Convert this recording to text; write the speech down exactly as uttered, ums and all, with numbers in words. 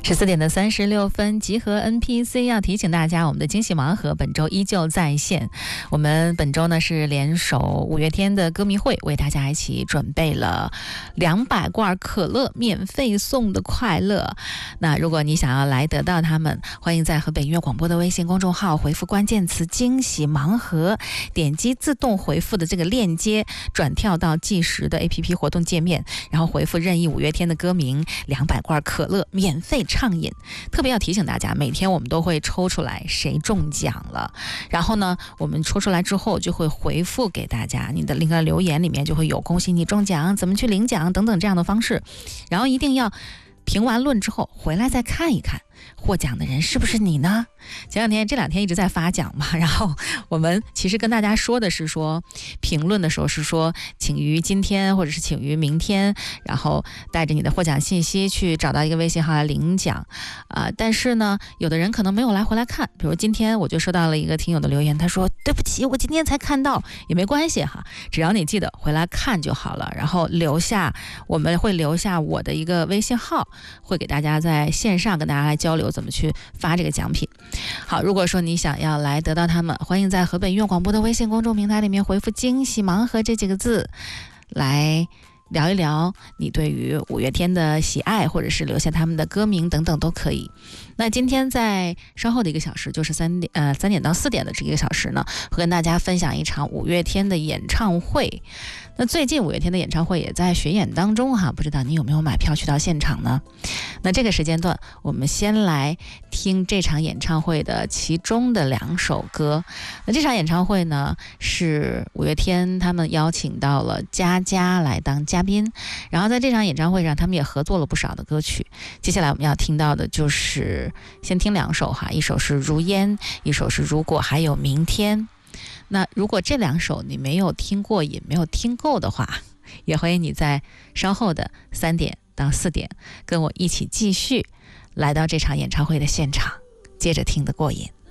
十四点的三十六分，集合 N P C 要提醒大家，我们的惊喜盲盒本周依旧在线。我们本周呢是联手五月天的歌迷会，为大家一起准备了两百罐可乐免费送的快乐。那如果你想要来得到他们，欢迎在河北音乐广播的微信公众号回复关键词惊喜盲盒，点击自动回复的这个链接，转跳到计时的 A P P 活动界面，然后回复任意五月天的歌名，两百罐可乐免费畅饮。特别要提醒大家，每天我们都会抽出来谁中奖了，然后呢我们抽出来之后就会回复给大家，你的那个留言里面就会有恭喜你中奖，怎么去领奖等等这样的方式，然后一定要评完论之后回来再看一看获奖的人是不是你呢？前两天这两天一直在发奖嘛，然后我们其实跟大家说的是说，评论的时候是说请于今天或者是请于明天，然后带着你的获奖信息去找到一个微信号来领奖啊、呃。但是呢有的人可能没有来回来看，比如今天我就收到了一个听友的留言，他说对不起我今天才看到，也没关系哈，只要你记得回来看就好了，然后留下我们会留下我的一个微信号，会给大家在线上跟大家来交流怎么去发这个奖品。好，如果说你想要来得到他们，欢迎在河北音乐广播的微信公众平台里面回复惊喜盲盒这几个字，来聊一聊你对于五月天的喜爱，或者是留下他们的歌名等等都可以。那今天在稍后的一个小时，就是三点呃三点到四点的这一个小时呢，会跟大家分享一场五月天的演唱会。那最近五月天的演唱会也在巡演当中哈，不知道你有没有买票去到现场呢？那这个时间段，我们先来听这场演唱会的其中的两首歌。那这场演唱会呢，是五月天他们邀请到了佳佳来当嘉宾，然后在这场演唱会上，他们也合作了不少的歌曲。接下来我们要听到的就是先听两首哈，一首是如烟，一首是如果还有明天。那如果这两首你没有听过也没有听够的话，也欢迎你在稍后的三点到四点跟我一起继续来到这场演唱会的现场，接着听得过瘾。